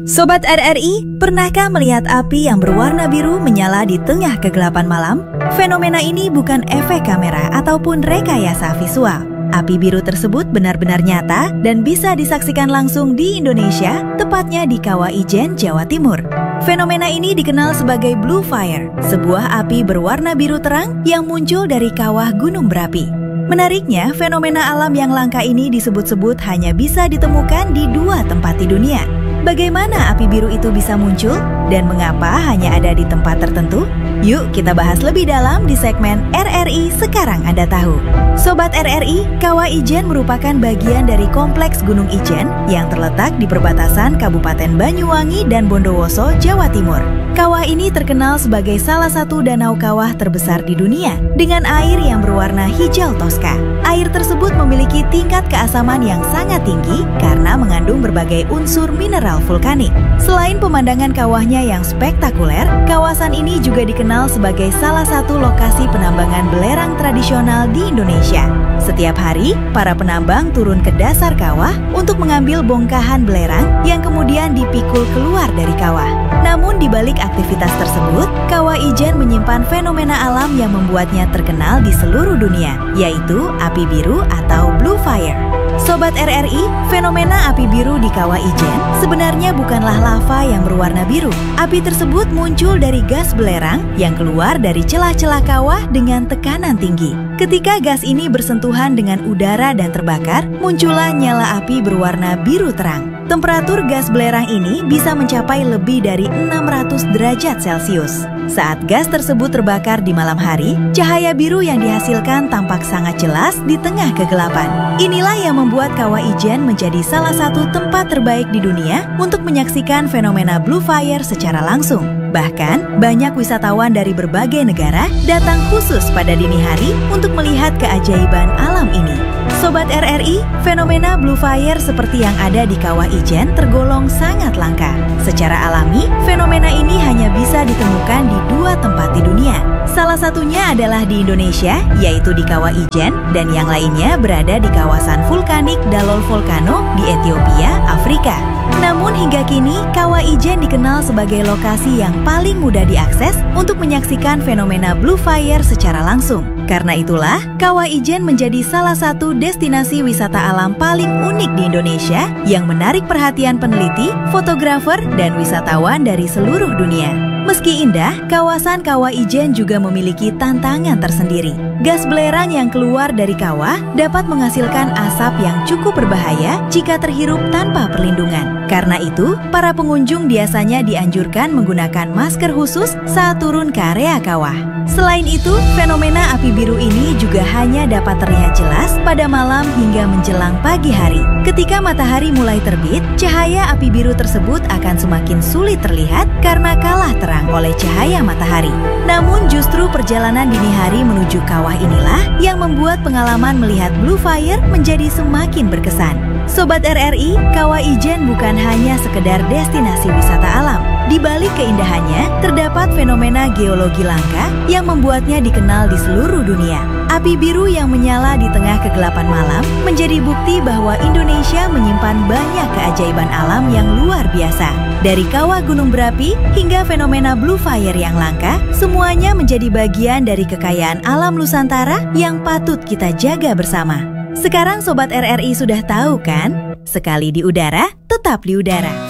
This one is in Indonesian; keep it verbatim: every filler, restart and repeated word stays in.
Sobat R R I, pernahkah melihat api yang berwarna biru menyala di tengah kegelapan malam? Fenomena ini bukan efek kamera ataupun rekayasa visual. Api biru tersebut benar-benar nyata dan bisa disaksikan langsung di Indonesia, tepatnya di Kawah Ijen, Jawa Timur. Fenomena ini dikenal sebagai Blue Fire, sebuah api berwarna biru terang yang muncul dari kawah gunung berapi. Menariknya, fenomena alam yang langka ini disebut-sebut hanya bisa ditemukan di dua tempat di dunia. Bagaimana api biru itu bisa muncul dan mengapa hanya ada di tempat tertentu? Yuk kita bahas lebih dalam di segmen R R I Sekarang Anda Tahu. Sobat R R I, Kawah Ijen merupakan bagian dari Kompleks Gunung Ijen yang terletak di perbatasan Kabupaten Banyuwangi dan Bondowoso, Jawa Timur. Kawah ini terkenal sebagai salah satu danau kawah terbesar di dunia dengan air yang berwarna hijau toska. Air tersebut memiliki tingkat keasaman yang sangat tinggi karena mengandung berbagai unsur mineral vulkanik. Selain pemandangan kawahnya yang spektakuler, kawasan ini juga dikenal sebagai salah satu lokasi penambangan belerang tradisional di Indonesia. Setiap hari, para penambang turun ke dasar kawah untuk mengambil bongkahan belerang yang kemudian dipikul keluar dari kawah. Namun di balik aktivitas tersebut, Kawah Ijen menyimpan fenomena alam yang membuatnya terkenal di seluruh dunia, yaitu api biru atau Blue Fire. Sobat R R I, fenomena api biru di Kawah Ijen sebenarnya bukanlah lava yang berwarna biru. Api tersebut muncul dari gas belerang yang keluar dari celah-celah kawah dengan tekanan tinggi. Ketika gas ini bersentuhan dengan udara dan terbakar, muncullah nyala api berwarna biru terang. Temperatur gas belerang ini bisa mencapai lebih dari enam ratus derajat Celcius. Saat gas tersebut terbakar di malam hari, cahaya biru yang dihasilkan tampak sangat jelas di tengah kegelapan. Inilah yang membuat Kawah Ijen menjadi salah satu tempat terbaik di dunia untuk menyaksikan fenomena Blue Fire secara langsung. Bahkan, banyak wisatawan dari berbagai negara datang khusus pada dini hari untuk melihat keajaiban alam ini. Sobat R R I, fenomena Blue Fire seperti yang ada di Kawah Ijen tergolong sangat langka. Secara alami, fenomena ini hanya bisa ditemukan di dua tempat di dunia. Salah satunya adalah di Indonesia, yaitu di Kawah Ijen, dan yang lainnya berada di kawasan vulkanik Dalol Volcano di Ethiopia, Afrika. Namun hingga kini, Kawah Ijen dikenal sebagai lokasi yang paling mudah diakses untuk menyaksikan fenomena Blue Fire secara langsung. Karena itulah, Kawah Ijen menjadi salah satu destinasi wisata alam paling unik di Indonesia yang menarik perhatian peneliti, fotografer, dan wisatawan dari seluruh dunia. Meski indah, kawasan Kawah Ijen juga memiliki tantangan tersendiri. Gas belerang yang keluar dari kawah dapat menghasilkan asap yang cukup berbahaya jika terhirup tanpa perlindungan. Karena itu, para pengunjung biasanya dianjurkan menggunakan masker khusus saat turun ke area kawah. Selain itu, fenomena api biru ini juga hanya dapat terlihat jelas pada malam hingga menjelang pagi hari. Ketika matahari mulai terbit, cahaya api biru tersebut akan semakin sulit terlihat karena kalah terang oleh cahaya matahari. Namun justru perjalanan dini hari menuju kawah inilah yang membuat pengalaman melihat Blue Fire menjadi semakin berkesan. Sobat R R I, Kawah Ijen bukan hanya sekedar destinasi wisata alam. Di balik keindahannya, terdapat fenomena geologi langka yang membuatnya dikenal di seluruh dunia. Api biru yang menyala di tengah kegelapan malam menjadi bukti bahwa Indonesia menyimpan banyak keajaiban alam yang luar biasa. Dari kawah gunung berapi hingga fenomena Blue Fire yang langka, semuanya menjadi bagian dari kekayaan alam Nusantara yang patut kita jaga bersama. Sekarang Sobat R R I sudah tahu kan? Sekali di udara, tetap di udara.